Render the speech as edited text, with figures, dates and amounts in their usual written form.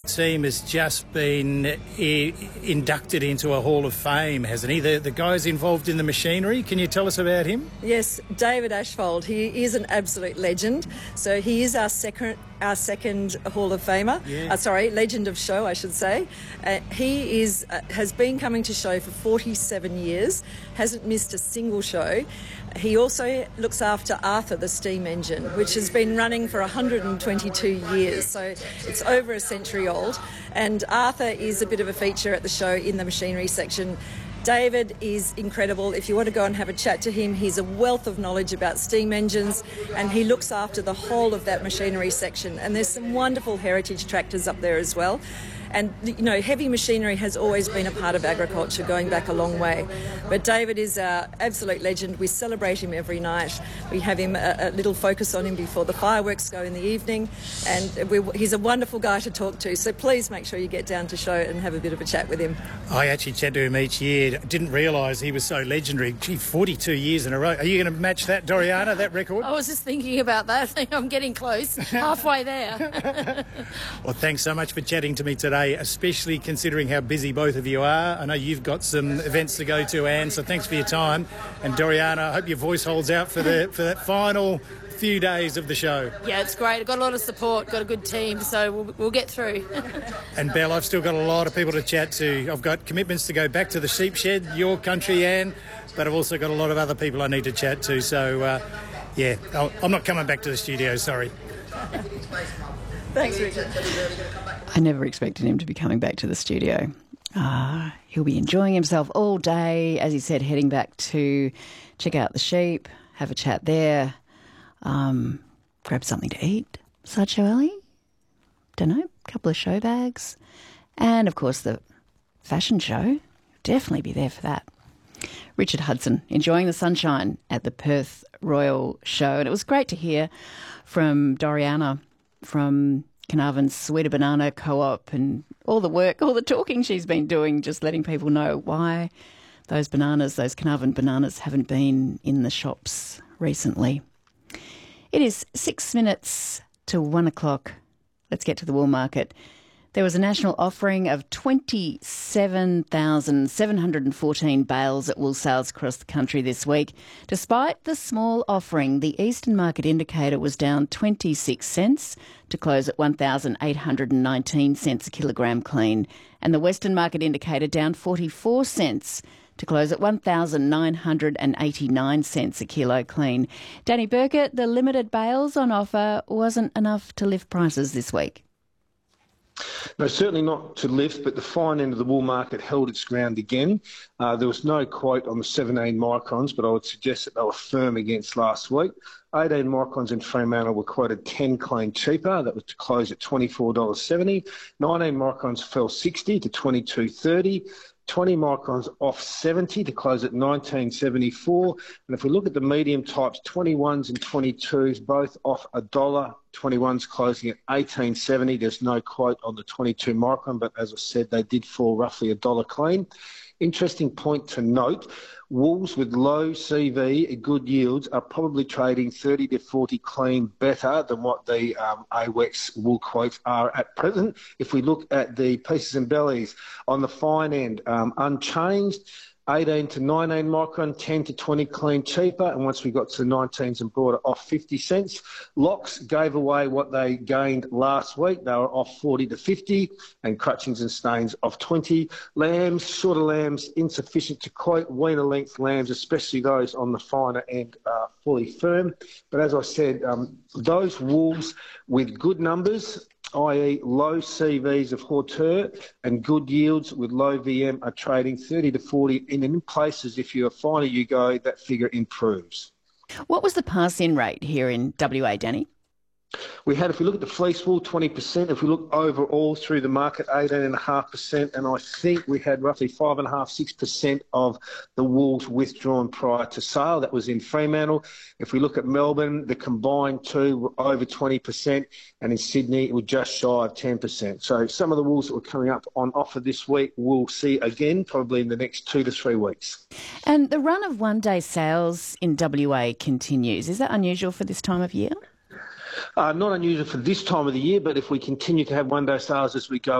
team has just been inducted into a Hall of Fame, hasn't he? The guys involved in the machinery. Can you tell us about him? Yes, David Ashfold. He is an absolute legend. So he is our second Hall of Famer. Yeah. Legend of show, I should say. He has been coming to show for 47 years, hasn't missed a single show. He also looks after Arthur, the steam engine, which has been running for 122 years, so it's over a century old. And Arthur is a bit of a feature at the show in the machinery section. David is incredible. If you want to go and have a chat to him, he's a wealth of knowledge about steam engines, and he looks after the whole of that machinery section. And there's some wonderful heritage tractors up there as well. And, you know, heavy machinery has always been a part of agriculture, going back a long way. But David is our absolute legend. We celebrate him every night. We have him a little focus on him before the fireworks go in the evening. And he's a wonderful guy to talk to. So please make sure you get down to show and have a bit of a chat with him. I actually chat to him each year. Didn't realise he was so legendary. Gee, 42 years in a row. Are you going to match that, Doriana, that record? I was just thinking about that. I'm getting close. Halfway there. Well, thanks so much for chatting to me today, especially considering how busy both of you are. I know you've got some events to go to, Anne, so thanks for your time. And Doriana, I hope your voice holds out for that final few days of the show. Yeah, it's great. I've got a lot of support, got a good team, so we'll get through. And Belle, I've still got a lot of people to chat to. I've got commitments to go back to the sheep shed, your country, Anne, but I've also got a lot of other people I need to chat to. So, I'm not coming back to the studio, sorry. Thanks, Richard. I never expected him to be coming back to the studio. He'll be enjoying himself all day, as he said, heading back to check out the sheep, have a chat there, grab something to eat, Sideshow Alley, don't know, a couple of show bags, and, of course, the fashion show. Definitely be there for that. Richard Hudson enjoying the sunshine at the Perth Royal Show. And it was great to hear from Doriana from Carnarvon's Sweeter Banana Co-op and all the work, all the talking she's been doing, just letting people know why those Carnarvon bananas haven't been in the shops recently. It is 6 minutes to 1 o'clock. Let's get to the wool market. There was a national offering of 27,714 bales at wool sales across the country this week. Despite the small offering, the Eastern Market Indicator was down 26 cents to close at 1,819 cents a kilogram clean, and the Western Market Indicator down 44 cents to close at 1,989 cents a kilo clean. Danny Burkett, the limited bales on offer wasn't enough to lift prices this week. No, certainly not to lift, but the fine end of the wool market held its ground again. There was no quote on the 17 microns, but I would suggest that they were firm against last week. 18 microns in Fremantle were quoted 10 clean cheaper. That was to close at $24.70. 19 microns fell 60 to $22.30. 20 microns off 70 to close at $19.74. And if we look at the medium types, 21s and 22s, both off $1. 21s closing at $18.70. There's no quote on the 22 micron, but as I said, they did fall roughly $1 clean. Interesting point to note, wools with low CV, good yields, are probably trading 30 to 40 clean better than what the AWEX wool quotes are at present. If we look at the pieces and bellies on the fine end, unchanged, 18 to 19 micron, 10 to 20 clean cheaper, and once we got to the 19s and broader, off 50 cents. Locks gave away what they gained last week. They were off 40 to 50, and crutchings and stains off 20. Lambs, shorter lambs, insufficient to quote. Weaner length lambs, especially those on the finer end, are fully firm. But as I said, those wools with good numbers, i.e. low CVs of hauteur and good yields with low VM, are trading 30 to 40, and in places, if you're a finer you go, that figure improves. What was the pass-in rate here in WA, Danny? We had, if we look at the fleece wool, 20%. If we look overall through the market, 18.5%. And I think we had roughly 5.5%, 6% of the wools withdrawn prior to sale. That was in Fremantle. If we look at Melbourne, the combined two were over 20%. And in Sydney, it was just shy of 10%. So some of the wools that were coming up on offer this week, we'll see again probably in the next 2 to 3 weeks. And the run of one-day sales in WA continues. Is that unusual for this time of year? Not unusual for this time of the year, but if we continue to have one-day sales as we go